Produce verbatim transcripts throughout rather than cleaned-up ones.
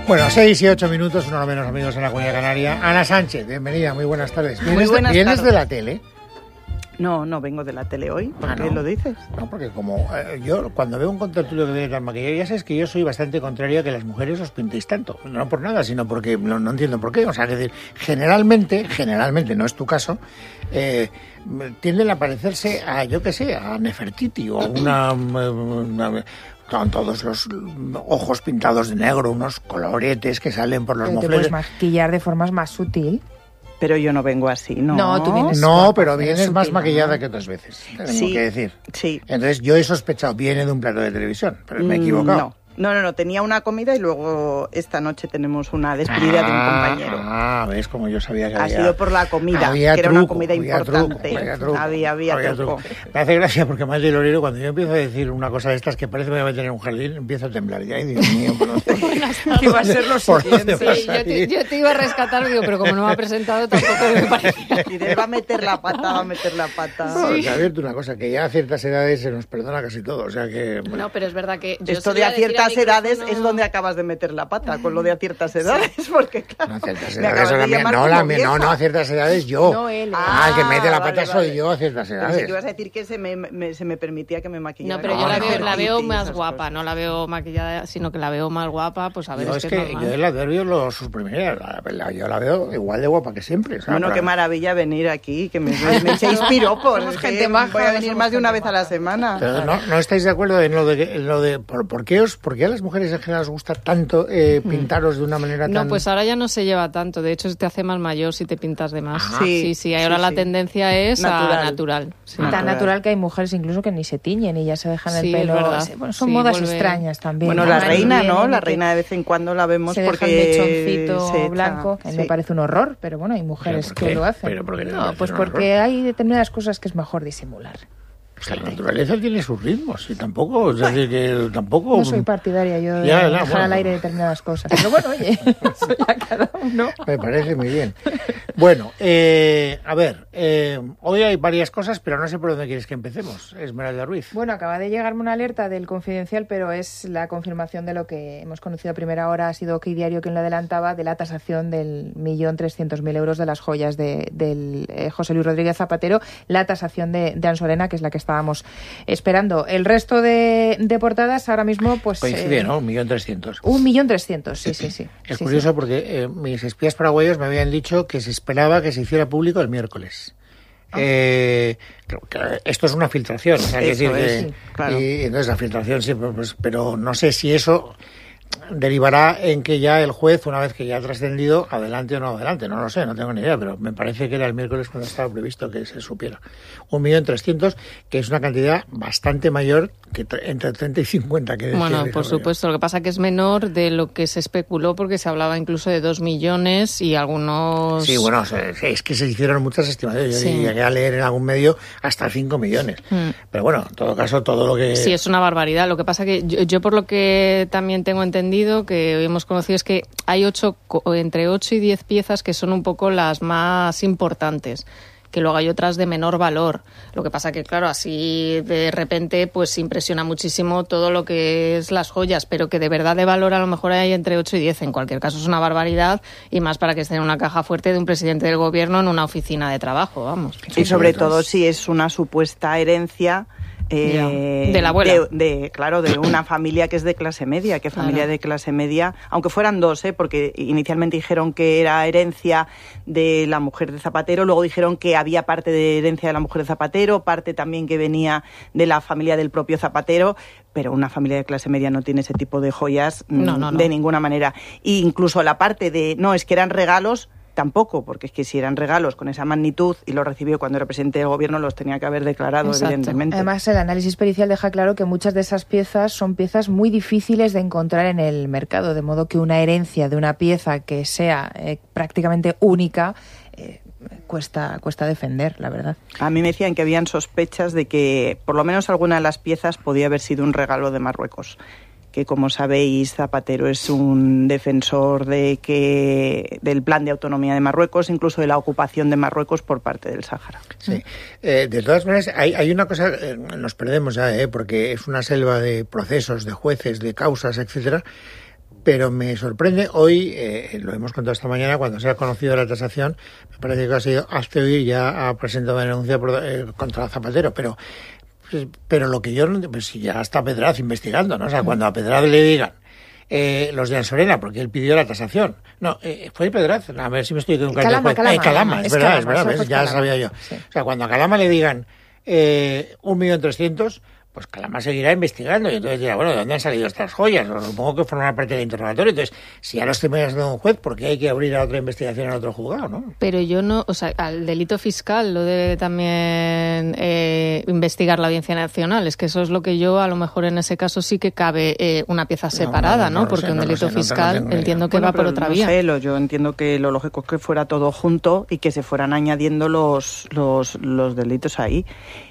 Bueno, seis y ocho minutos, uno menos amigos en la Comunidad Canaria. Ana Sánchez, bienvenida, muy buenas tardes. Muy buenas ¿Vienes tardes. de la tele? No, no vengo de la tele hoy. ¿Por Ah, qué ¿no? lo dices? No, porque como eh, yo cuando veo un contertulio que viene tan maquillado, ya sabes que yo soy bastante contrario a que las mujeres os pintéis tanto. No por nada, sino porque no, no entiendo por qué. O sea, es decir, generalmente, generalmente, no es tu caso, eh, tienden a parecerse a, yo qué sé, a Nefertiti o una... una con todos los ojos pintados de negro, unos coloretes que salen por los Pero te mofletes. puedes maquillar de formas más sutil. Pero yo no vengo así, ¿no? No, tú vienes- No, guapa, pero pero vienes más sutil, maquillada ¿no? que otras veces, tengo Sí, que decir. sí. Entonces yo he sospechado, viene de un plato de televisión, pero me he Mm, equivocado. No. No, no, no, tenía una comida y luego esta noche tenemos una despedida de un compañero. Ah, ves como yo sabía que Ha había... sido por la comida, había que era truco, una comida había importante. truco, había truco, había, había había truco. truco. Me hace gracia porque más de Lorero, cuando yo empiezo a decir una cosa de estas que parece que me voy a meter en un jardín, empiezo a temblar. Y ay, Dios mío, ¿por dónde, Que va a ser lo ¿por dónde siguiente. vas Sí, a yo, te, ir? yo te iba a rescatar, digo, pero como no me ha presentado, tampoco me parecía. Y él va a meter la pata, va a meter la pata. No, te advierto una cosa, que ya a ciertas edades se nos perdona casi todo, o sea que... No, pero es verdad que yo Esto se de lo iba a decir ciertas al micrófono- edades es donde acabas de meter la pata, con lo de a ciertas edades, porque claro, No, a ciertas me edades, acabas de la mía- llamar no, como la mía- no, vieja. no, a ciertas edades yo. No, él. Ah, el que mete la vale, pata soy vale. yo a ciertas Pero edades. sí que ibas a decir que se me, me- se me permitía que me maquillara. No, pero yo No, la no, veo, no, la veo Esas más cosas. guapa, no la veo maquillada, sino que la veo más guapa, pues a ver, Yo es es que, que es yo normal. el adverbio lo suprimiría, la, la- yo la veo igual de guapa que siempre. o sea, Bueno, para- qué maravilla venir aquí, que me, me echéis piropos. Somos es que gente maja, voy a venir somos más de una gente vez a la maja. semana. Pero no, ¿no estáis de acuerdo en lo de, en lo de por, por qué os, por qué a las mujeres en general os gusta tanto eh, pintaros de una manera No, tan... pues ahora ya no se lleva tanto, de hecho te hace más mayor si te pintas de más. Ah. Sí, sí, ahora Sí, la sí. tendencia es Natural. a natural. Sí. Tan Natural. natural que hay mujeres incluso que ni se tiñen y ya se dejan el Sí, es pelo. verdad. Sí, bueno, son Sí, modas vuelve- extrañas también. Bueno, ¿no? la Van reina, y ¿no? vienen La y que reina de vez en cuando la vemos se deja porque el mechoncito se echa- blanco, que a mí sí. me parece un horror, pero bueno, hay mujeres ¿Pero por que qué? lo hacen. ¿Pero por qué te no, parece pues un porque horror? hay determinadas cosas que es mejor disimular. Pues la naturaleza tiene sus ritmos y tampoco, es decir, que tampoco... No soy partidaria yo de Ya, no, dejar bueno. al aire determinadas cosas. Pero bueno, oye, eso ya cada uno. Me parece muy bien. Bueno, eh, a ver, eh, hoy hay varias cosas, pero no sé por dónde quieres que empecemos, Esmeralda Ruiz. Bueno, acaba de llegarme una alerta del Confidencial, pero es la confirmación de lo que hemos conocido a primera hora. Ha sido OK Diario quien lo adelantaba, de la tasación del millón trescientos mil euros de las joyas de, del eh, José Luis Rodríguez Zapatero, la tasación de, de Ansorena, que es la que estábamos esperando. El resto de, de portadas ahora mismo, pues... Coincide, eh, ¿no? Un millón trescientos. Un millón trescientos, sí, sí, sí. Es Sí, curioso sí. porque eh, mis espías paraguayos me habían dicho que se esperaba que se hiciera público el miércoles. Eh, creo que esto es una filtración, o sea, quiero Eso decir es, que- sí, claro. y entonces la filtración siempre, pues, pero no sé si eso derivará en que ya el juez, una vez que ya ha trascendido, adelante o no adelante, no lo sé, no tengo ni idea, pero me parece que era el miércoles cuando estaba previsto que se supiera. Un millón trescientos, que es una cantidad bastante mayor que tre- entre treinta y cincuenta que decía Bueno, el por desarrollo. supuesto, lo que pasa que es menor de lo que se especuló porque se hablaba incluso de dos millones y algunos... Sí, bueno, o sea, es que se hicieron muchas estimaciones. Yo Sí. llegué a leer en algún medio hasta cinco millones. Mm. Pero bueno, en todo caso, todo lo que... Sí, es una barbaridad. Lo que pasa que yo, yo por lo que también tengo entendido, que hoy hemos conocido, es que hay ocho, co- entre ocho y diez piezas que son un poco las más importantes, que luego hay otras de menor valor. Lo que pasa que, claro, así de repente pues impresiona muchísimo todo lo que es las joyas, pero que de verdad de valor a lo mejor hay entre ocho y diez. En cualquier caso es una barbaridad y más para que esté en una caja fuerte de un presidente del gobierno en una oficina de trabajo, vamos. Y sobre todo si es una supuesta herencia eh, Ya, de la abuela. de, de- claro, de una familia que es de clase media, que familia Claro. de clase media, aunque fueran dos, ¿eh? Porque inicialmente dijeron que era herencia de la mujer de Zapatero, luego dijeron que había parte de herencia de la mujer de Zapatero, parte también que venía de la familia del propio Zapatero, pero una familia de clase media no tiene ese tipo de joyas mm, No, no, no. de ninguna manera. E incluso la parte de, no, es que eran regalos, tampoco, porque es que si eran regalos con esa magnitud y los recibió cuando era presidente del gobierno, los tenía que haber declarado, Exacto. evidentemente. Además, el análisis pericial deja claro que muchas de esas piezas son piezas muy difíciles de encontrar en el mercado, de modo que una herencia de una pieza que sea eh, prácticamente única eh, cuesta, cuesta defender, la verdad. A mí me decían que habían sospechas de que por lo menos alguna de las piezas podía haber sido un regalo de Marruecos, que como sabéis Zapatero es un defensor de que del plan de autonomía de Marruecos, incluso de la ocupación de Marruecos por parte del Sáhara. Sí. Eh, de todas maneras, hay, hay una cosa, eh, nos perdemos ya, eh, porque es una selva de procesos, de jueces, de causas, etcétera. pero me sorprende hoy, eh, lo hemos contado esta mañana, cuando se ha conocido la tasación, me parece que ha sido, hasta hoy ya ha presentado una denuncia por, eh, contra Zapatero, pero pero lo que yo no, pues si ya está Pedraz investigando, ¿no? O sea, cuando a Pedraz le digan eh, los de Ansorena, porque él pidió la tasación, no, eh, fue Pedraz, a ver si me estoy equivocando. Calama, Calama, eh, Calama, es, es verdad, Calama, es verdad, ¿ves? Ya Calama. Sabía yo. Sí. O sea, cuando a Calama le digan eh, un millón trescientos, pues Calama seguirá investigando y entonces dirá, bueno, ¿de dónde han salido estas joyas? O supongo que forman parte del interrogatorio. Entonces, si ya los terminas de un juez, ¿por qué hay que abrir a otra investigación en otro juzgado, no? Pero yo no, o sea, al delito fiscal lo debe también eh, investigar la Audiencia Nacional. Es que eso es lo que yo, a lo mejor en ese caso sí que cabe eh, una pieza separada, ¿no? No, no, no Porque sé, un no delito sé, no fiscal tengo entiendo que bueno, va por otra no vía. Sé, lo, yo entiendo que lo lógico es que fuera todo junto y que se fueran añadiendo los, los, los delitos ahí.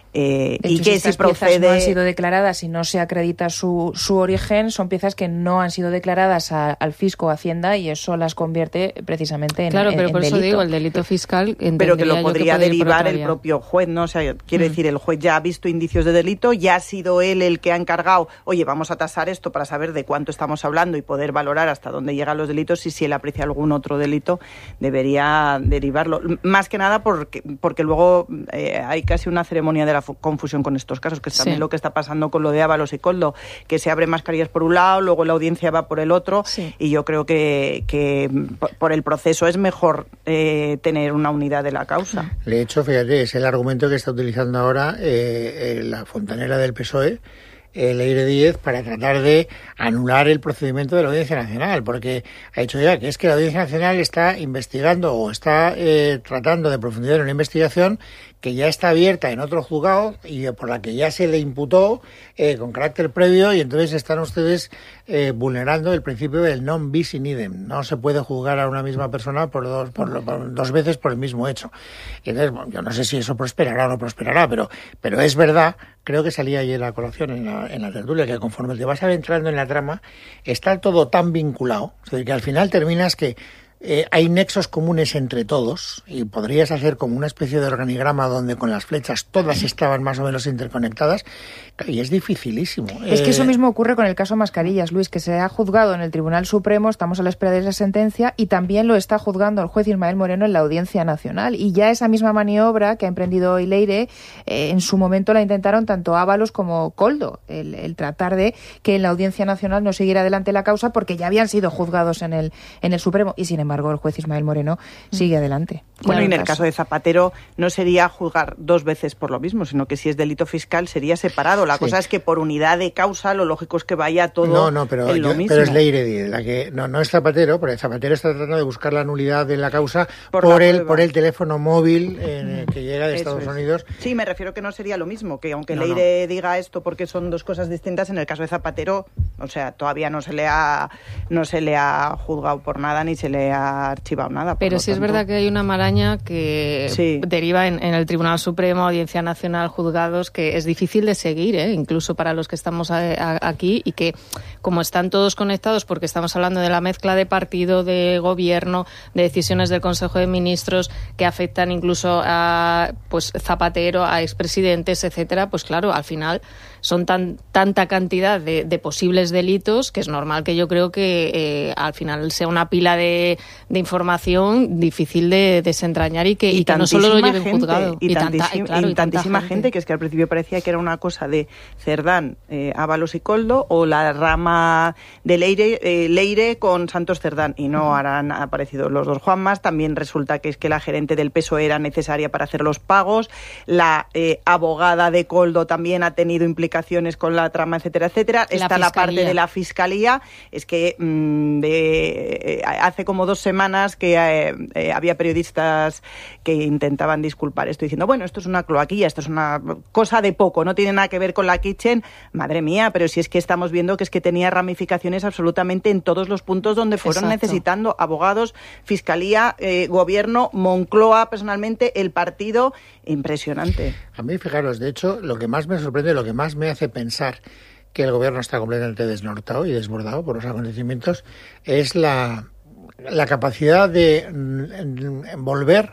Eh, de y hecho, que si si estas procede piezas no han sido declaradas y no se acredita su, su origen, son piezas que no han sido declaradas a, al fisco o Hacienda y eso las convierte precisamente en Claro, pero en, por en eso delito. digo, el delito fiscal pero que lo podría que derivar el propio juez, ¿no? O sea, quiero mm. decir, el juez ya ha visto indicios de delito, ya ha sido él el que ha encargado, oye, vamos a tasar esto para saber de cuánto estamos hablando y poder valorar hasta dónde llegan los delitos y si él aprecia algún otro delito, debería derivarlo. Más que nada porque, porque luego eh, hay casi una ceremonia de la confusión con estos casos, que es también sí. lo que está pasando con lo de Ábalos y Koldo, que se abren mascarillas por un lado, luego la audiencia va por el otro, sí. y yo creo que, que por el proceso es mejor eh, tener una unidad de la causa. De hecho, fíjate, es el argumento que está utilizando ahora eh, eh, la fontanera del P S O E, eh, Leire Díez, para tratar de anular el procedimiento de la Audiencia Nacional, porque ha dicho ya que es que la Audiencia Nacional está investigando o está eh, tratando de profundizar en una investigación que ya está abierta en otro juzgado y por la que ya se le imputó eh, con carácter previo, y entonces están ustedes eh, vulnerando el principio del non bis in idem. No se puede juzgar a una misma persona por dos, por, por dos veces por el mismo hecho. Y entonces, bueno, yo no sé si eso prosperará o no prosperará, pero, pero es verdad, creo que salía ayer a colación en la, en la tertulia, que conforme te vas adentrando en la trama, está todo tan vinculado, es decir, que al final terminas que Eh, hay nexos comunes entre todos y podrías hacer como una especie de organigrama donde con las flechas todas estaban más o menos interconectadas, y es dificilísimo. Es que eh... eso mismo ocurre con el caso Mascarillas, Luis, que se ha juzgado en el Tribunal Supremo, estamos a la espera de esa sentencia, y también lo está juzgando el juez Ismael Moreno en la Audiencia Nacional, y ya esa misma maniobra que ha emprendido hoy Leire, eh, en su momento la intentaron tanto Ábalos como Koldo, el, el tratar de que en la Audiencia Nacional no siguiera adelante la causa porque ya habían sido juzgados en el, en el Supremo, y sin embargo embargo, el juez Ismael Moreno sigue adelante. Bueno, y en el caso de Zapatero no sería juzgar dos veces por lo mismo, sino que si es delito fiscal sería separado. La sí. cosa es que por unidad de causa lo lógico es que vaya todo no, no, pero, en lo yo, mismo. pero es Leire Díez, la que no, no es Zapatero, porque Zapatero está tratando de buscar la nulidad de la causa por, por, la el, por el teléfono móvil eh, que llega de Eso Estados es. Unidos. Sí, me refiero que no sería lo mismo, que aunque no, Leire no. diga esto porque son dos cosas distintas, en el caso de Zapatero, o sea, todavía no se le ha no se le ha juzgado por nada ni se le ha archivado nada. Pero sí tanto. es verdad que hay una maraña que sí. deriva en, en el Tribunal Supremo, Audiencia Nacional, juzgados, que es difícil de seguir, ¿eh? Incluso para los que estamos a, a, aquí, y que como están todos conectados, porque estamos hablando de la mezcla de partido, de gobierno, de decisiones del Consejo de Ministros que afectan incluso a pues Zapatero, a expresidentes, etcétera, pues claro, al final son tan tanta cantidad de, de posibles delitos que es normal que yo creo que eh, al final sea una pila de, de información difícil de desentrañar y que, y y que no solo lo lleven gente, juzgado. Y, y, tantísima, tanta, y, claro, y y tantísima gente. gente que es que al principio parecía que era una cosa de Cerdán, eh, Ábalos y Koldo, o la rama de Leire, eh, Leire con Santos Cerdán, y no ahora han aparecido los dos Juanmas. También resulta que es que la gerente del P S O E era necesaria para hacer los pagos, la eh, abogada de Koldo también ha tenido implicaciones con la trama, etcétera, etcétera. La Está fiscalía. La parte de la Fiscalía, es que mmm, de, eh, hace como dos semanas que eh, eh, había periodistas que intentaban disculpar esto diciendo, bueno, esto es una cloaquilla, esto es una cosa de poco, no tiene nada que ver con la Kitchen. Madre mía, pero si es que estamos viendo que es que tenía ramificaciones absolutamente en todos los puntos donde fueron Exacto. necesitando abogados, Fiscalía, eh, Gobierno, Moncloa, personalmente, el partido. Impresionante. A mí, fijaros, de hecho, lo que más me sorprende, lo que más me hace pensar que el Gobierno está completamente desnortado y desbordado por los acontecimientos es la, la capacidad de envolver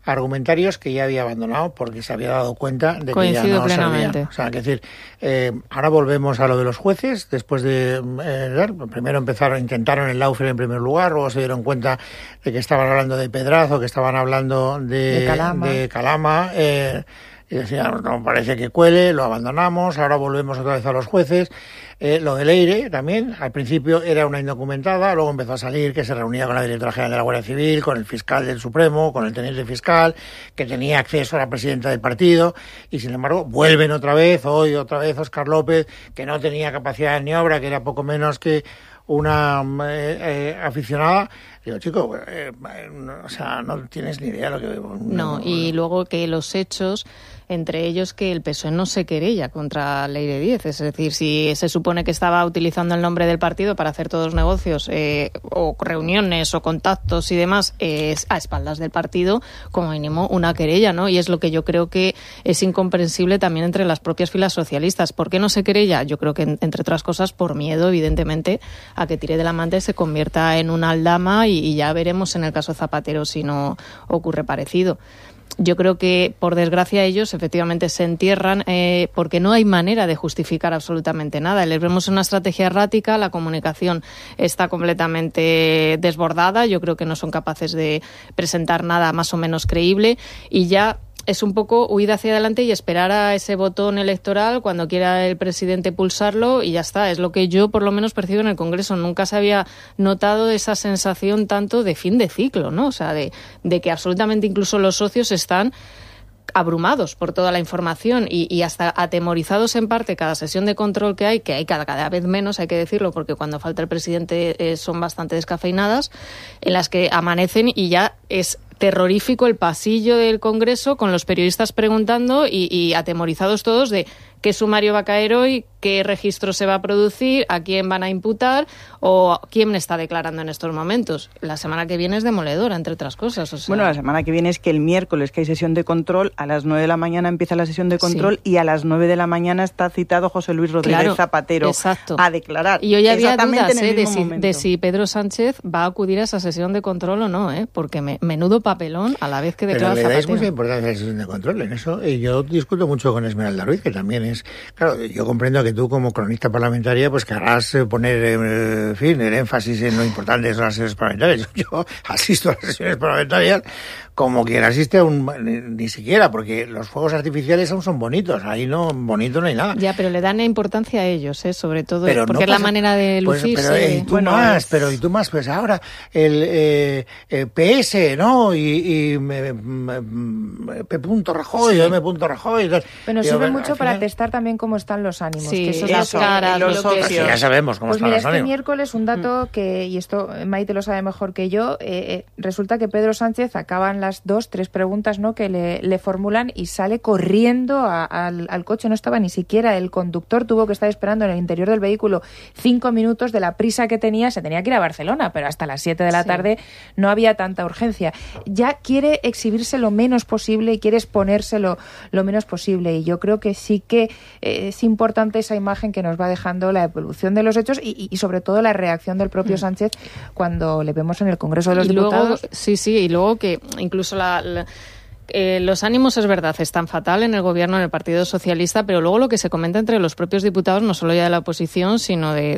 argumentarios que ya había abandonado porque se había dado cuenta de que Coincido ya no plenamente. servía. O sea, que decir, eh, ahora volvemos a lo de los jueces, después de eh, primero empezaron, intentaron el Lawfare en primer lugar, luego se dieron cuenta de que estaban hablando de Pedrazo, que estaban hablando de, de Calama, de Calama eh, y decían, no parece que cuele, lo abandonamos, ahora volvemos otra vez a los jueces. Eh, lo de Leire también, al principio era una indocumentada, luego empezó a salir que se reunía con la directora general de la Guardia Civil, con el fiscal del Supremo, con el teniente fiscal, que tenía acceso a la presidenta del partido, y sin embargo vuelven otra vez, hoy otra vez Óscar López, que no tenía capacidad de maniobra, que era poco menos que una eh, eh, aficionada. Digo, chico, eh, no, o sea, no tienes ni idea de lo que... No, no, y luego que los hechos, entre ellos que el P S O E no se querella contra Leire Díez. Es decir, si se supone que estaba utilizando el nombre del partido para hacer todos los negocios eh, o reuniones o contactos y demás eh, a espaldas del partido, como mínimo una querella, ¿no? Y es lo que yo creo que es incomprensible también entre las propias filas socialistas. ¿Por qué no se querella? Yo creo que, entre otras cosas, por miedo, evidentemente, a que tire de la manta y se convierta en una aldama y, y ya veremos en el caso Zapatero si no ocurre parecido. Yo creo que, por desgracia, ellos efectivamente se entierran eh, porque no hay manera de justificar absolutamente nada. Les vemos una estrategia errática, la comunicación está completamente desbordada, yo creo que no son capaces de presentar nada más o menos creíble y ya es un poco huir hacia adelante y esperar a ese botón electoral cuando quiera el presidente pulsarlo y ya está. Es lo que yo por lo menos percibo en el Congreso. Nunca se había notado esa sensación tanto de fin de ciclo, ¿no? O sea, de, de que absolutamente incluso los socios están abrumados por toda la información y, y hasta atemorizados en parte cada sesión de control que hay, que hay cada, cada vez menos, hay que decirlo, porque cuando falta el presidente eh, son bastante descafeinadas, en las que amanecen y ya es terrorífico el pasillo del Congreso con los periodistas preguntando y, y atemorizados todos de qué sumario va a caer hoy, qué registro se va a producir, a quién van a imputar o quién está declarando en estos momentos. La semana que viene es demoledora, entre otras cosas. O sea... Bueno, la semana que viene es que el miércoles que hay sesión de control, a las nueve de la mañana empieza la sesión de control sí. y a las nueve de la mañana está citado José Luis Rodríguez claro, Zapatero exacto. a declarar. Y hoy había dudas eh, de, si, de si Pedro Sánchez va a acudir a esa sesión de control o no, ¿eh? Porque me, menudo papelón a la vez que declara Zapatero. Pero le dais Zapatero. mucha importancia a la sesión de control en eso. Y yo discuto mucho con Esmeralda Ruiz, que también es... Claro, yo comprendo que tú como cronista parlamentaria pues querrás poner, en fin, el énfasis en lo importante que son las sesiones parlamentarias. Yo asisto a las sesiones parlamentarias como quien asiste a un... Ni, ni siquiera, porque los fuegos artificiales aún son bonitos. Ahí no, bonito no hay nada. Ya, pero le dan importancia a ellos, ¿eh? Sobre todo, pero porque no es pasa, la manera de lucirse. Pues, pero y tú bueno, más, es... pero y tú más, pues ahora el eh, eh, P S, ¿no? Y, y me, me, me, P. Rajoy, sí. M. Rajoy. Tal. Pero sirve bueno, mucho para final... testar también cómo están los ánimos. Sí, que eso las es caras, los socios. Sí, ya sabemos cómo pues están mira, los este ánimos. Miércoles un dato que, y esto Maite lo sabe mejor que yo, eh, eh, resulta que Pedro Sánchez acaban las dos, tres preguntas, ¿no? que le, le formulan y sale corriendo a, a, al, al coche. No estaba ni siquiera el conductor, tuvo que estar esperando en el interior del vehículo cinco minutos de la prisa que tenía. Se tenía que ir a Barcelona, pero hasta las siete de la sí. tarde no había tanta urgencia. Ya quiere exhibirse lo menos posible y quiere exponerse lo, lo menos posible, y yo creo que sí que eh, es importante esa imagen que nos va dejando la evolución de los hechos y, y sobre todo la reacción del propio Sánchez cuando le vemos en el Congreso de los y Diputados. Luego, sí, sí, y luego que incluso la... la... Eh, los ánimos, es verdad, están fatal en el gobierno, en el Partido Socialista, pero luego lo que se comenta entre los propios diputados, no solo ya de la oposición, sino de,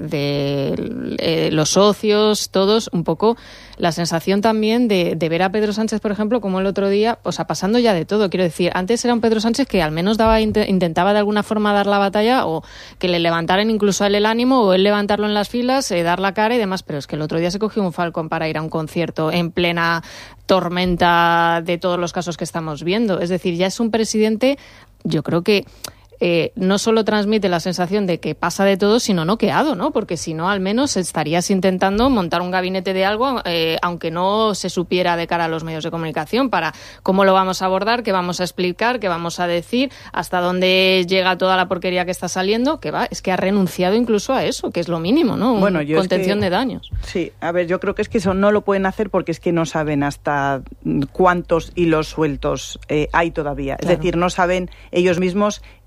de eh, los socios, todos, un poco la sensación también de, de ver a Pedro Sánchez, por ejemplo, como el otro día, o sea, pasando ya de todo. Quiero decir, antes era un Pedro Sánchez que al menos daba intentaba de alguna forma dar la batalla o que le levantaran incluso a él el ánimo o él levantarlo en las filas, eh, dar la cara y demás, pero es que el otro día se cogió un Falcon para ir a un concierto en plena tormenta de todos los casos que estamos viendo. Es decir, ya es un presidente, yo creo que eh, no solo transmite la sensación de que pasa de todo, sino noqueado, ¿no? Porque si no, al menos estarías intentando montar un gabinete de algo, eh, aunque no se supiera de cara a los medios de comunicación, para cómo lo vamos a abordar, qué vamos a explicar, qué vamos a decir, hasta dónde llega toda la porquería que está saliendo, que va, es que ha renunciado incluso a eso, que es lo mínimo, ¿no? Un, bueno, yo contención es que, de daños. Sí, a ver, yo creo que es que eso no lo pueden hacer porque es que no saben hasta cuántos hilos sueltos eh, hay todavía. Claro. Es decir, no saben ellos mismos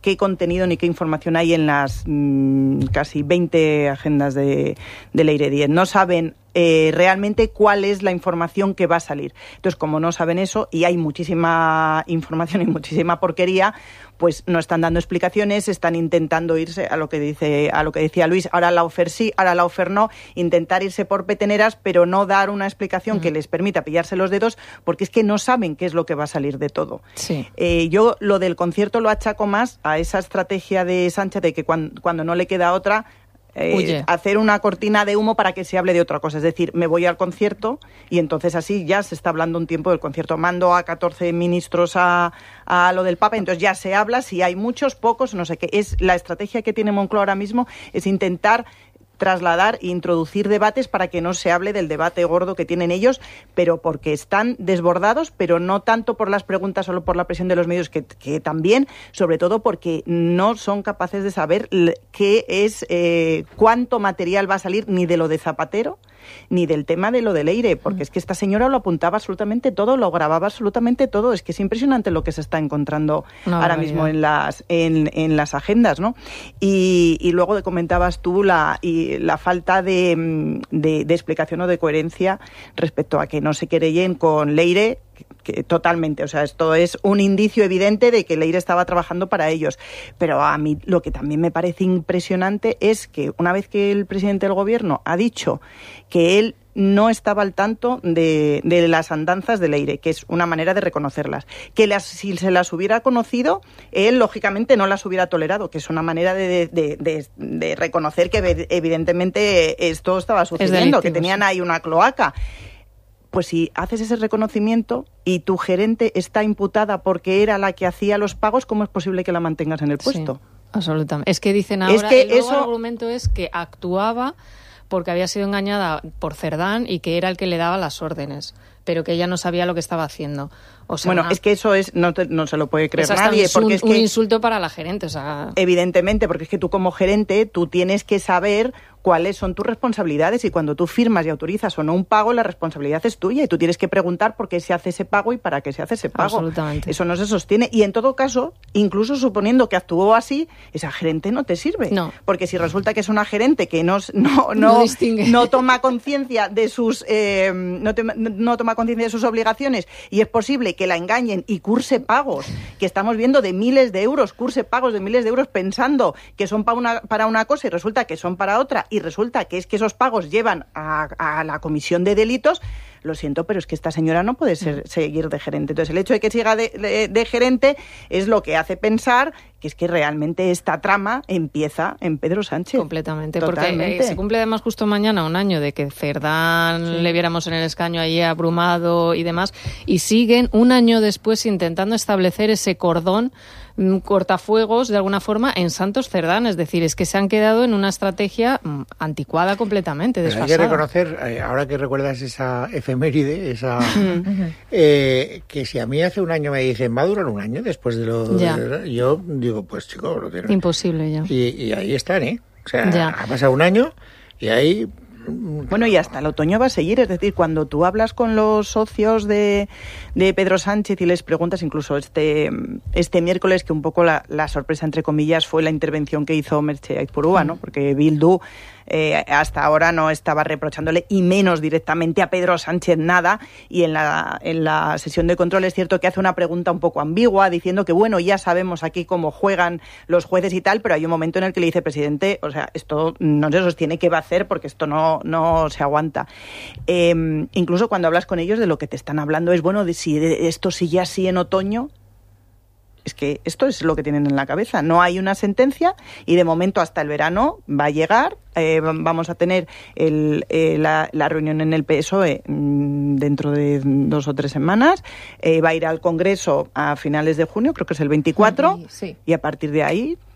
qué contenido ni qué información hay en las mmm, casi veinte agendas de, de Leire Díez. No saben Eh, realmente cuál es la información que va a salir. Entonces, como no saben eso y hay muchísima información y muchísima porquería, pues no están dando explicaciones, están intentando irse a lo que dice, a lo que decía Luis, ahora la Laufer sí, ahora la Laufer no, intentar irse por peteneras, pero no dar una explicación mm. que les permita pillarse los dedos, porque es que no saben qué es lo que va a salir de todo. Sí. Eh, yo lo del concierto lo achaco más a esa estrategia de Sánchez de que cuando, cuando no le queda otra, Eh, hacer una cortina de humo para que se hable de otra cosa. Es decir, me voy al concierto y entonces así ya se está hablando un tiempo del concierto. Mando a catorce ministros a, a lo del Papa, entonces ya se habla, si hay muchos, pocos, no sé qué. Es la estrategia que tiene Moncloa ahora mismo, es intentar trasladar e introducir debates para que no se hable del debate gordo que tienen ellos, pero porque están desbordados, pero no tanto por las preguntas, solo por la presión de los medios, que, que también, sobre todo porque no son capaces de saber qué es, eh, cuánto material va a salir, ni de lo de Zapatero, ni del tema de lo de Leire, porque es que esta señora lo apuntaba absolutamente todo, lo grababa absolutamente todo. Es que es impresionante lo que se está encontrando no, ahora mismo en las, en, en las agendas, ¿no? Y, y luego comentabas tú la... Y, la falta de, de, de explicación o de coherencia respecto a que no se querellen con Leire, que, que totalmente, o sea, esto es un indicio evidente de que Leire estaba trabajando para ellos. Pero a mí lo que también me parece impresionante es que una vez que el presidente del gobierno ha dicho que él no estaba al tanto de, de las andanzas de Leire, que es una manera de reconocerlas. Que las, si se las hubiera conocido, él lógicamente no las hubiera tolerado, que es una manera de, de, de, de reconocer que evidentemente esto estaba sucediendo, que tenían ahí una cloaca. Pues si haces ese reconocimiento y tu gerente está imputada porque era la que hacía los pagos, ¿cómo es posible que la mantengas en el puesto? Sí, absolutamente. Es que dicen ahora, es que el eso... argumento es que actuaba porque había sido engañada por Cerdán y que era el que le daba las órdenes, pero que ella no sabía lo que estaba haciendo. O sea, bueno, una... es que eso es no, te, no se lo puede creer nadie. Es porque un, es que, un insulto para la gerente. O sea... Evidentemente, porque es que tú como gerente, tú tienes que saber cuáles son tus responsabilidades y cuando tú firmas y autorizas o no un pago, la responsabilidad es tuya y tú tienes que preguntar por qué se hace ese pago y para qué se hace ese pago. Absolutamente. Eso no se sostiene y en todo caso, incluso suponiendo que actuó así, esa gerente no te sirve. No. Porque si resulta que es una gerente que no, no, no, no, no toma conciencia de sus eh, no, te, no toma conciencia de sus obligaciones y es posible que la engañen y curse pagos, que estamos viendo de miles de euros, curse pagos de miles de euros pensando que son para una, para una cosa y resulta que son para otra y resulta que es que esos pagos llevan a, a la comisión de delitos, lo siento, pero es que esta señora no puede ser, seguir de gerente. Entonces, el hecho de que siga de, de, de gerente es lo que hace pensar que es que realmente esta trama empieza en Pedro Sánchez. Completamente, Totalmente. porque eh, se cumple además justo mañana un año de que Cerdán sí. le viéramos en el escaño allí abrumado y demás, y siguen un año después intentando establecer ese cordón cortafuegos de alguna forma en Santos Cerdán, es decir, es que se han quedado en una estrategia anticuada completamente, desfasada. Hay que reconocer, ahora que recuerdas esa efeméride, esa eh, que si a mí hace un año me dicen va a durar un año después de lo de, yo digo pues chico lo tienen imposible ya y, y ahí están, ¿eh? O sea, ya. ha pasado un año y ahí. Bueno, y hasta el otoño va a seguir, es decir, cuando tú hablas con los socios de, de Pedro Sánchez y les preguntas, incluso este este miércoles, que un poco la, la sorpresa, entre comillas, fue la intervención que hizo Merche Aizpurúa, ¿no? Porque Bildu eh, hasta ahora no estaba reprochándole, y menos directamente a Pedro Sánchez nada, y en la, en la sesión de control es cierto que hace una pregunta un poco ambigua, diciendo que, bueno, ya sabemos aquí cómo juegan los jueces y tal, pero hay un momento en el que le dice, presidente, o sea, esto no se sostiene, ¿qué va a hacer? Porque esto no no se aguanta. Eh, incluso cuando hablas con ellos, de lo que te están hablando es, bueno, de si de esto sigue así en otoño. Es que esto es lo que tienen en la cabeza. No hay una sentencia y de momento hasta el verano va a llegar. Eh, vamos a tener el, eh, la, la reunión en el P S O E mmm, dentro de dos o tres semanas. Eh, va a ir al Congreso a finales de junio, creo que es el veinticuatro. Sí. Y a partir de ahí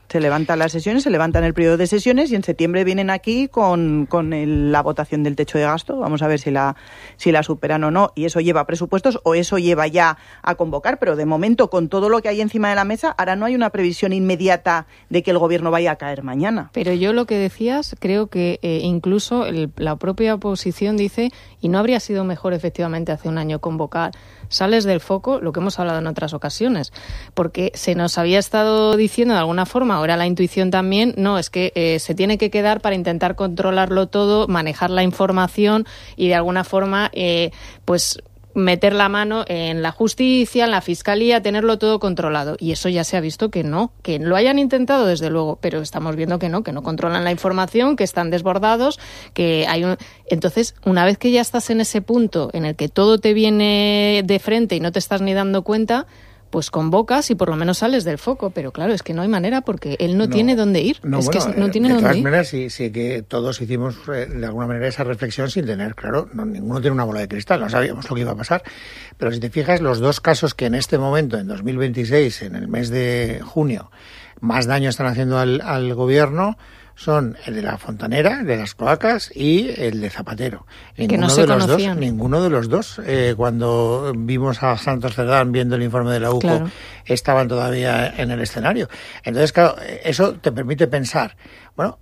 Se levantan las sesiones, se levantan el periodo de sesiones y en septiembre vienen aquí con, con el, la votación del techo de gasto. Vamos a ver si la, si la superan o no. Y eso lleva presupuestos o eso lleva ya a convocar. Pero de momento, con todo lo que hay encima de la mesa, ahora no hay una previsión inmediata de que el gobierno vaya a caer mañana. Pero yo lo que decías, creo que eh, incluso el, la propia oposición dice, y no habría sido mejor efectivamente hace un año convocar, sales del foco, lo que hemos hablado en otras ocasiones, porque se nos había estado diciendo de alguna forma, ahora la intuición también, no, es que eh, se tiene que quedar para intentar controlarlo todo, manejar la información y de alguna forma, eh, pues meter la mano en la justicia, en la fiscalía, tenerlo todo controlado. Y eso ya se ha visto que no, que lo hayan intentado desde luego, pero estamos viendo que no, que no controlan la información, que están desbordados, que hay un... Entonces, una vez que ya estás en ese punto en el que todo te viene de frente y no te estás ni dando cuenta, pues convocas y por lo menos sales del foco. Pero claro, es que no hay manera porque él no, no tiene dónde ir. No, es bueno, que no tiene de dónde todas ir. maneras, sí, sí que todos hicimos eh, de alguna manera esa reflexión sin tener, claro, no, ninguno tiene una bola de cristal, no sabíamos lo que iba a pasar. Pero si te fijas, los dos casos que en este momento, en dos mil veintiséis, en el mes de junio, más daño están haciendo al, al gobierno, son el de la Fontanera, el de las cloacas y el de Zapatero. Ninguno que no se de los conocían. dos, ninguno de los dos, eh, cuando vimos a Santos Cerdán viendo el informe de la U C O, claro, estaban todavía en el escenario. Entonces, claro, eso te permite pensar, bueno,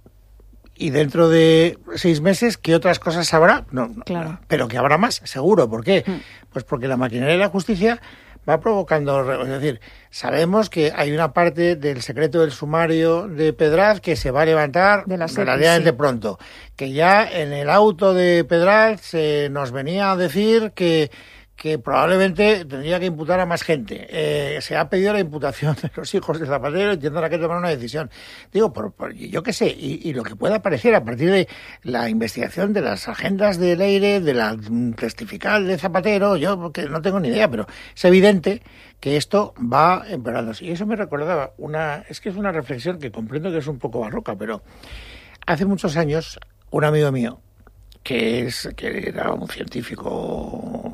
y dentro de seis meses, ¿qué otras cosas habrá? No, claro. no, pero que habrá más, seguro. ¿Por qué? Mm. Pues porque la maquinaria de la justicia va provocando, es decir, sabemos que hay una parte del secreto del sumario de Pedraz que se va a levantar de la serie, relativamente sí. pronto, que ya en el auto de Pedraz se nos venía a decir que que probablemente tendría que imputar a más gente. Eh, se ha pedido la imputación de los hijos de Zapatero y tendrá que tomar una decisión. Digo, por, por, yo qué sé, y, y lo que pueda aparecer a partir de la investigación de las agendas del Eire, de la testifical de Zapatero, yo porque no tengo ni idea, pero es evidente que esto va empeorando. Y eso me recordaba una, es que es una reflexión que comprendo que es un poco barroca, pero hace muchos años un amigo mío, que es que era un científico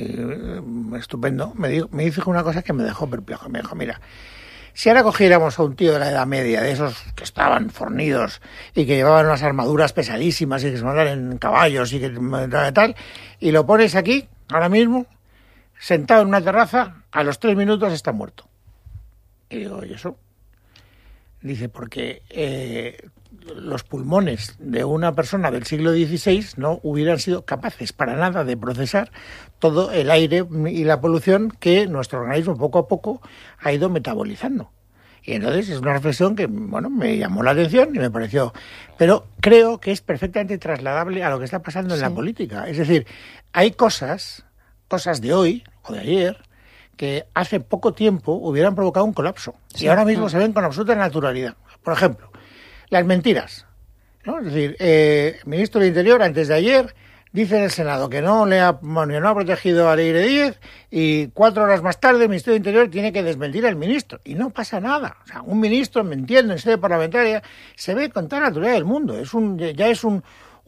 muy estupendo, me dijo, me dijo una cosa que me dejó perplejo. Me dijo, mira, si ahora cogiéramos a un tío de la Edad Media, de esos que estaban fornidos y que llevaban unas armaduras pesadísimas y que se mandaban en caballos y que tal, y lo pones aquí, ahora mismo, sentado en una terraza, a los tres minutos está muerto. Y digo, ¿y eso? Dice, porque eh, los pulmones de una persona del siglo dieciséis no hubieran sido capaces para nada de procesar todo el aire y la polución que nuestro organismo poco a poco ha ido metabolizando. Y entonces es una reflexión que, bueno, me llamó la atención y me pareció... Pero creo que es perfectamente trasladable a lo que está pasando en sí. la política. Es decir, hay cosas, cosas de hoy o de ayer, que hace poco tiempo hubieran provocado un colapso. Sí. Y ahora mismo se ven con absoluta naturalidad. Por ejemplo, las mentiras, ¿no? Es decir, eh, el ministro del Interior, antes de ayer, dice en el Senado que no le ha, bueno, no ha protegido a Leire Díez y cuatro horas más tarde el Ministerio del Interior tiene que desmentir al ministro. Y no pasa nada. O sea, un ministro mintiendo en sede parlamentaria se ve con toda la naturalidad del mundo. Es un, ya es un...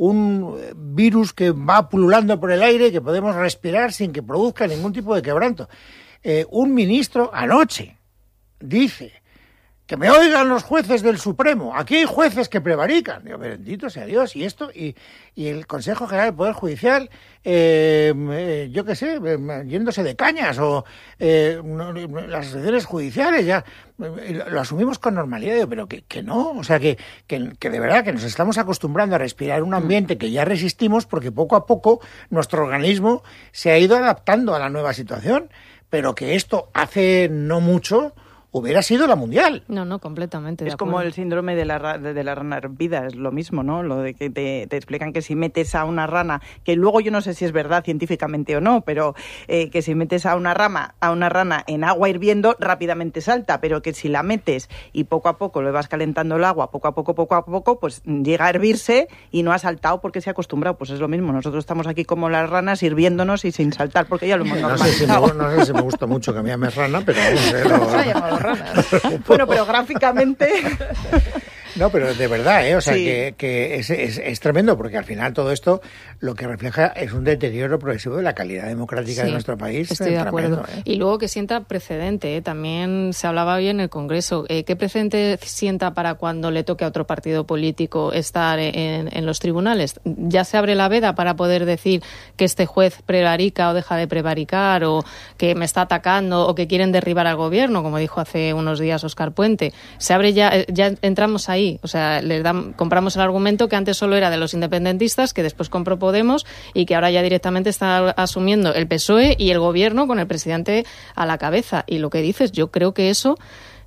un virus que va pululando por el aire que podemos respirar sin que produzca ningún tipo de quebranto. Eh, un ministro anoche dice que me oigan los jueces del Supremo. Aquí hay jueces que prevarican. Digo, bendito sea Dios. Y esto, y, y el Consejo General del Poder Judicial, eh, eh, yo qué sé, eh, yéndose de cañas, o eh, no, las asociaciones judiciales, ya eh, lo asumimos con normalidad. Digo, pero que, que no, o sea, que, que, que de verdad que nos estamos acostumbrando a respirar un ambiente que ya resistimos porque poco a poco nuestro organismo se ha ido adaptando a la nueva situación. Pero que esto hace no mucho hubiera sido la mundial. No, no, completamente. Es como el síndrome de la, de, de la rana hervida, es lo mismo, ¿no? Lo de que te, te explican que si metes a una rana, que luego yo no sé si es verdad científicamente o no, pero eh, que si metes a una rama, a una rana en agua hirviendo, rápidamente salta, pero que si la metes y poco a poco le vas calentando el agua, poco a poco, poco a poco, pues llega a hervirse y no ha saltado porque se ha acostumbrado. Pues es lo mismo, nosotros estamos aquí como las ranas hirviéndonos y sin saltar porque ya lo hemos normalizado. No sé si me, no sé si me gusta mucho que me llames rana, pero vamos a ver. Bueno, pero gráficamente... No, pero de verdad, ¿eh? O sea, sí. que, que es, es, es tremendo, porque al final todo esto lo que refleja es un deterioro progresivo de la calidad democrática sí, de nuestro país. Estoy de tremendo, acuerdo. ¿eh? Y luego que sienta precedente, ¿eh? También se hablaba hoy en el Congreso. Eh, ¿Qué precedente sienta para cuando le toque a otro partido político estar en, en los tribunales? Ya se abre la veda para poder decir que este juez prevarica o deja de prevaricar, o que me está atacando, o que quieren derribar al gobierno, como dijo hace unos días Óscar Puente. Se abre ya, ya entramos ahí. O sea, les dan, compramos el argumento que antes solo era de los independentistas, que después compró Podemos y que ahora ya directamente está asumiendo el P S O E y el gobierno con el presidente a la cabeza. Y lo que dices, yo creo que eso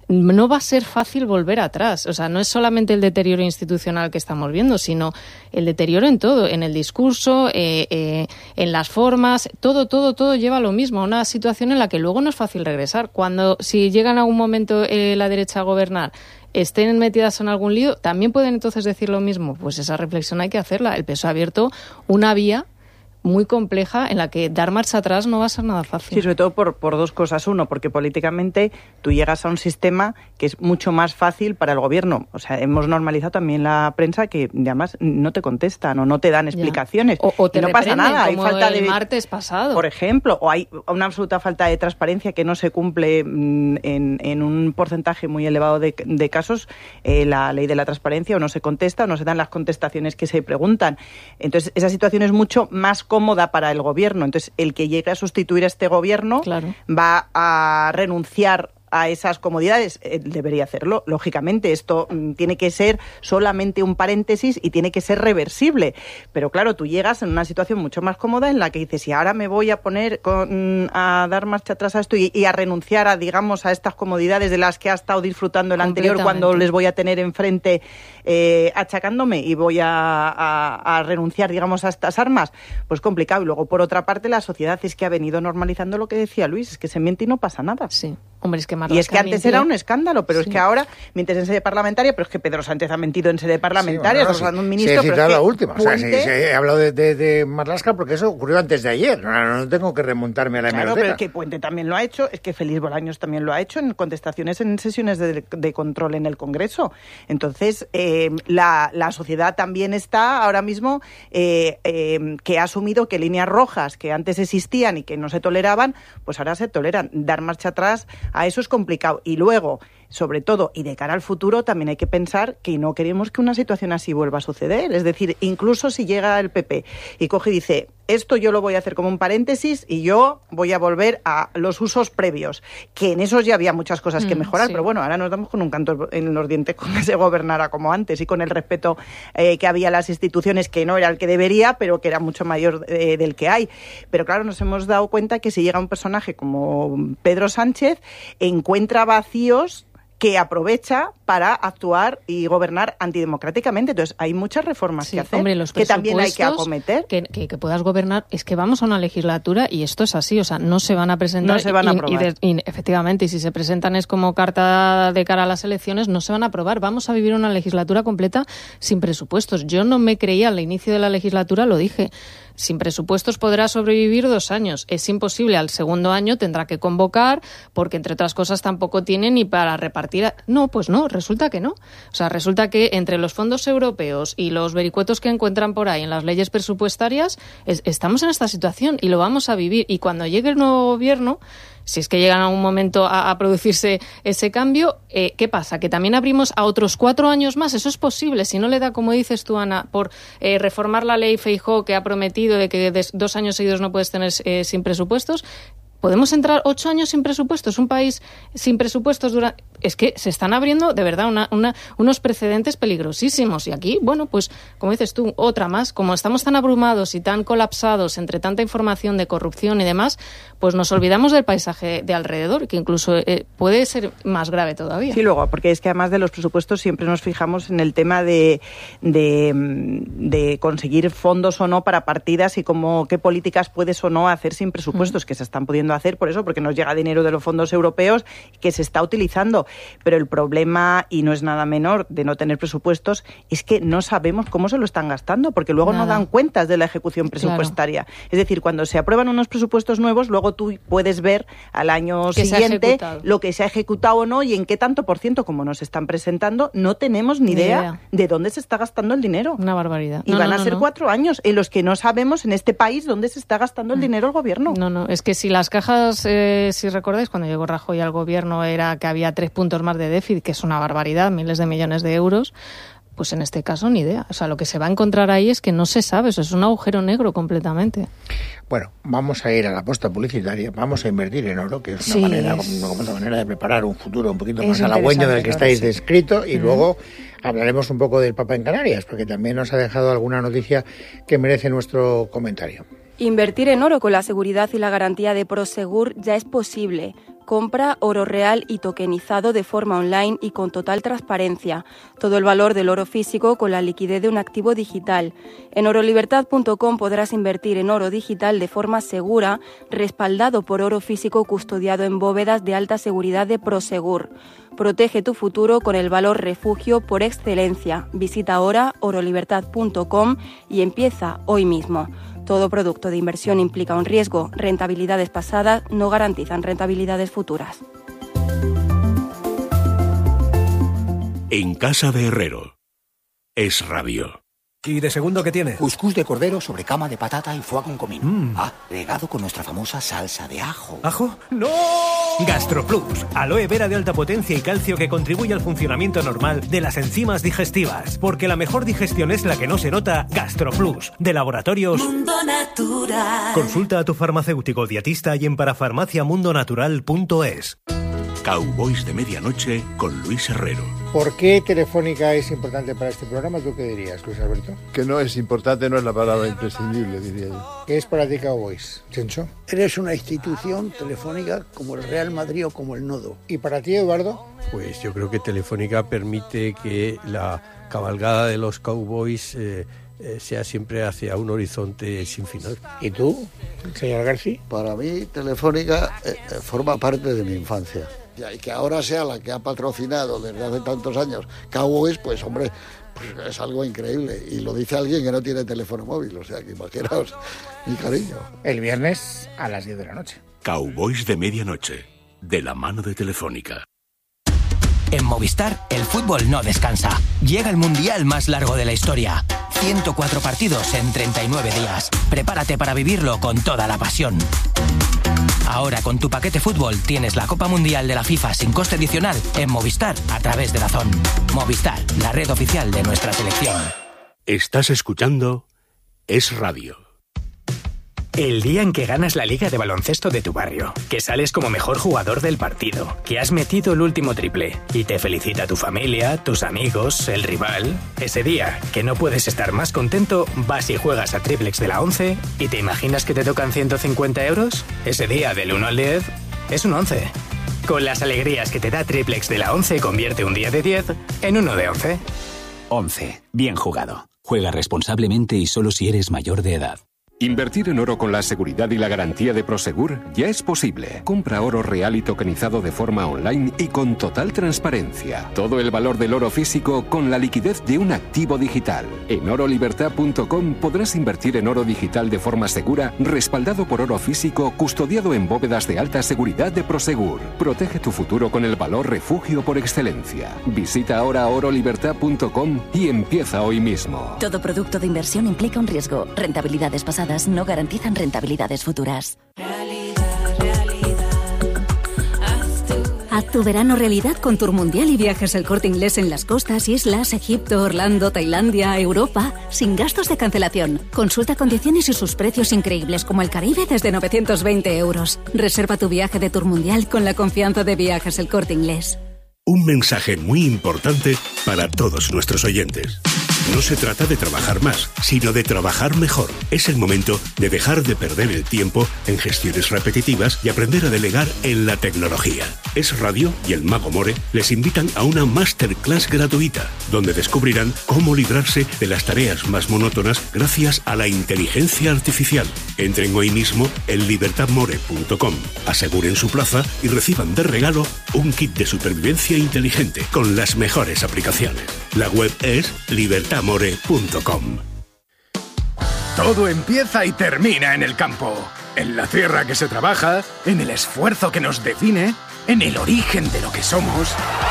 no va a ser fácil volver atrás. O sea, no es solamente el deterioro institucional que estamos viendo, sino el deterioro en todo, en el discurso, eh, eh, en las formas, todo, todo, todo lleva a lo mismo, a una situación en la que luego no es fácil regresar. Cuando, si llega en algún momento eh, la derecha a gobernar, estén metidas en algún lío, también pueden entonces decir lo mismo. Pues esa reflexión hay que hacerla. El P S O E ha abierto una vía muy compleja en la que dar marcha atrás no va a ser nada fácil. Sí, sobre todo por, por dos cosas. Uno, porque políticamente tú llegas a un sistema que es mucho más fácil para el gobierno. O sea, hemos normalizado también la prensa que además no te contestan o no te dan explicaciones. O, o te y no pasa nada. Como hay falta el de martes pasado. Por ejemplo, o hay una absoluta falta de transparencia que no se cumple en, en un porcentaje muy elevado de, de casos. Eh, la ley de la transparencia o no se contesta o no se dan las contestaciones que se preguntan. Entonces, esa situación es mucho más cómoda para el gobierno. Entonces, el que llegue a sustituir a este gobierno claro. va a renunciar a esas comodidades. Eh, debería hacerlo, lógicamente. Esto mm, tiene que ser solamente un paréntesis y tiene que ser reversible. Pero claro, tú llegas en una situación mucho más cómoda en la que dices, y ahora me voy a poner con, mm, a dar marcha atrás a esto y, y a renunciar a, digamos, a estas comodidades de las que ha estado disfrutando el anterior cuando les voy a tener enfrente eh, achacándome y voy a, a, a renunciar, digamos, a estas armas. Pues complicado. Y luego, por otra parte, la sociedad es que ha venido normalizando lo que decía Luis, es que se miente y no pasa nada. Sí. Hombre, es que y es que antes mintió. Era un escándalo, pero sí. Es que ahora mientes en sede parlamentaria, pero es que Pedro Sánchez ha mentido en sede parlamentaria, sí, bueno, no, sí, un ministro, sí, pero es la que última. Puente... O sea, sí, sí, he hablado de, de, de Marlaska porque eso ocurrió antes de ayer. No, no tengo que remontarme a la hemeroteca. Claro, pero es que Puente también lo ha hecho, es que Félix Bolaños también lo ha hecho en contestaciones en sesiones de, de control en el Congreso. Entonces, eh, la, la sociedad también está ahora mismo eh, eh, que ha asumido que líneas rojas que antes existían y que no se toleraban, pues ahora se toleran. Dar marcha atrás a eso es complicado. Y luego, sobre todo, y de cara al futuro, también hay que pensar que no queremos que una situación así vuelva a suceder. Es decir, incluso si llega el P P y coge y dice, esto yo lo voy a hacer como un paréntesis y yo voy a volver a los usos previos, que en esos ya había muchas cosas que mejorar, mm, sí. Pero bueno, ahora nos damos con un canto en los dientes con que se gobernara como antes y con el respeto eh, que había a las instituciones, que no era el que debería, pero que era mucho mayor eh, del que hay. Pero claro, nos hemos dado cuenta que si llega un personaje como Pedro Sánchez, encuentra vacíos que aprovecha para actuar y gobernar antidemocráticamente. Entonces, hay muchas reformas sí, que hacer, hombre, los que también hay que acometer. Que, que, que puedas gobernar, es que vamos a una legislatura y esto es así, o sea, no se van a presentar. No se van a aprobar. Y, y de, y efectivamente, y si se presentan es como carta de cara a las elecciones, no se van a aprobar. Vamos a vivir una legislatura completa sin presupuestos. Yo no me creía al inicio de la legislatura, lo dije. Sin presupuestos podrá sobrevivir dos años. Es imposible. Al segundo año tendrá que convocar porque, entre otras cosas, tampoco tiene ni para repartir. A... No, pues no, resulta que no. O sea, resulta que entre los fondos europeos y los vericuetos que encuentran por ahí en las leyes presupuestarias, es, estamos en esta situación y lo vamos a vivir. Y cuando llegue el nuevo gobierno, si es que llegan a un momento a, a producirse ese cambio, eh, ¿qué pasa? ¿Que también abrimos a otros cuatro años más? Eso es posible. Si no le da, como dices tú, Ana, por eh, reformar la ley Feijóo, que ha prometido de que de dos años seguidos no puedes tener eh, sin presupuestos, ¿podemos entrar ocho años sin presupuestos? Un país sin presupuestos durante... Es que se están abriendo, de verdad, una, una, unos precedentes peligrosísimos. Y aquí, bueno, pues, como dices tú, otra más. Como estamos tan abrumados y tan colapsados entre tanta información de corrupción y demás, pues nos olvidamos del paisaje de alrededor, que incluso eh, puede ser más grave todavía. Sí, luego, porque es que además de los presupuestos siempre nos fijamos en el tema de, de, de conseguir fondos o no para partidas y cómo, qué políticas puedes o no hacer sin presupuestos, mm. que se están pudiendo hacer por eso, porque nos llega dinero de los fondos europeos que se está utilizando. pero el problema, y no es nada menor, de no tener presupuestos, es que no sabemos cómo se lo están gastando, porque luego nada. no dan cuentas de la ejecución presupuestaria. Claro. Es decir, cuando se aprueban unos presupuestos nuevos, luego tú puedes ver al año que siguiente lo que se ha ejecutado o no y en qué tanto por ciento, como nos están presentando, no tenemos ni, ni idea, idea de dónde se está gastando el dinero. Una barbaridad. Y no, van no, a no, ser no. cuatro años en los que no sabemos en este país dónde se está gastando el dinero el gobierno. No, no, es que si las cajas, eh, si recordáis, cuando llegó Rajoy al gobierno era que había tres puntos más de déficit, que es una barbaridad, miles de millones de euros, pues en este caso ni idea. O sea, lo que se va a encontrar ahí es que no se sabe, eso es un agujero negro completamente. Bueno, vamos a ir a la apuesta publicitaria, vamos a invertir en oro, que es una sí, manera, es... una, una manera de preparar un futuro un poquito más halagüeño del que estáis sí. descrito, y mm. luego hablaremos un poco del Papa en Canarias, porque también nos ha dejado alguna noticia que merece nuestro comentario. Invertir en oro con la seguridad y la garantía de Prosegur ya es posible. Compra oro real y tokenizado de forma online y con total transparencia. Todo el valor del oro físico con la liquidez de un activo digital. En orolibertad punto com podrás invertir en oro digital de forma segura, respaldado por oro físico custodiado en bóvedas de alta seguridad de Prosegur. Protege tu futuro con el valor refugio por excelencia. Visita ahora orolibertad punto com y empieza hoy mismo. Todo producto de inversión implica un riesgo. Rentabilidades pasadas no garantizan rentabilidades futuras. En casa de Herrero. Es Radio. ¿Y de segundo qué tiene? Cuscús de cordero sobre cama de patata y foie con comino. Mm. Ah, regado con nuestra famosa salsa de ajo. ¿Ajo? ¡No! GastroPlus, aloe vera de alta potencia y calcio que contribuye al funcionamiento normal de las enzimas digestivas. Porque la mejor digestión es la que no se nota. GastroPlus, de Laboratorios Mundo Natural. Consulta a tu farmacéutico dietista y en parafarmacia mundo natural punto es. Cowboys de Medianoche con Luis Herrero. ¿Por qué Telefónica es importante para este programa? ¿Tú qué dirías, Luis Alberto? Que no es importante, no es la palabra imprescindible, diría yo. ¿Qué es para ti Cowboys, Chencho? Eres una institución telefónica como el Real Madrid o como el Nodo. ¿Y para ti, Eduardo? Pues yo creo que Telefónica permite que la cabalgada de los Cowboys eh, eh, sea siempre hacia un horizonte sin final. ¿Y tú, señor García? Para mí, Telefónica eh, forma parte de mi infancia. Y que ahora sea la que ha patrocinado desde hace tantos años Cowboys, pues hombre, pues es algo increíble. Y lo dice alguien que no tiene teléfono móvil, o sea que imaginaos mi cariño. El viernes a las diez de la noche. Cowboys de Medianoche, de la mano de Telefónica. En Movistar, el fútbol no descansa. Llega el mundial más largo de la historia. ciento cuatro partidos en treinta y nueve días. Prepárate para vivirlo con toda la pasión. Ahora con tu paquete fútbol tienes la Copa Mundial de la FIFA sin coste adicional en Movistar a través de Dazón. Movistar, la red oficial de nuestra selección. Estás escuchando Es Radio. El día en que ganas la liga de baloncesto de tu barrio, que sales como mejor jugador del partido, que has metido el último triple y te felicita tu familia, tus amigos, el rival. Ese día, que no puedes estar más contento, vas y juegas a Triplex de la once y te imaginas que te tocan ciento cincuenta euros. Ese día, del uno al diez, es un once. Con las alegrías que te da Triplex de la once, convierte un día de diez en uno de once. once. Bien jugado. Juega responsablemente y solo si eres mayor de edad. Invertir en oro con la seguridad y la garantía de Prosegur ya es posible. Compra oro real y tokenizado de forma online y con total transparencia. Todo el valor del oro físico con la liquidez de un activo digital. En orolibertad punto com podrás invertir en oro digital de forma segura, respaldado por oro físico, custodiado en bóvedas de alta seguridad de Prosegur. Protege tu futuro con el valor refugio por excelencia. Visita ahora orolibertad punto com y empieza hoy mismo. Todo producto de inversión implica un riesgo. Rentabilidades pasadas no garantizan rentabilidades futuras. Realidad, realidad, haz tu... Haz tu verano realidad con Tour Mundial y Viajes El Corte Inglés en las costas, islas, Egipto, Orlando, Tailandia, Europa, sin gastos de cancelación. Consulta condiciones y sus precios increíbles como el Caribe desde novecientos veinte euros. Reserva tu viaje de Tour Mundial con la confianza de Viajes El Corte Inglés. Un mensaje muy importante para todos nuestros oyentes. No se trata de trabajar más, sino de trabajar mejor. Es el momento de dejar de perder el tiempo en gestiones repetitivas y aprender a delegar en la tecnología. Es Radio y el Mago More les invitan a una masterclass gratuita, donde descubrirán cómo librarse de las tareas más monótonas gracias a la inteligencia artificial. Entren hoy mismo en libertad more punto com, aseguren su plaza y reciban de regalo un kit de supervivencia inteligente con las mejores aplicaciones. La web es libertad more punto com. Todo empieza y termina en el campo, en la tierra que se trabaja, en el esfuerzo que nos define, en el origen de lo que somos.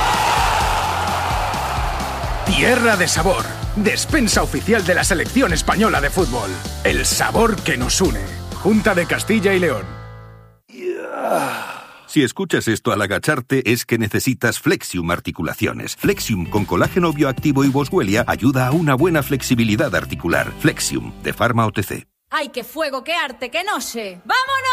Tierra de Sabor, despensa oficial de la selección española de fútbol. El sabor que nos une. Junta de Castilla y León. Si escuchas esto al agacharte es que necesitas Flexium Articulaciones. Flexium con colágeno bioactivo y boswellia ayuda a una buena flexibilidad articular. Flexium, de Pharma O T C. ¡Ay, qué fuego, qué arte, qué noche! ¡Vámonos!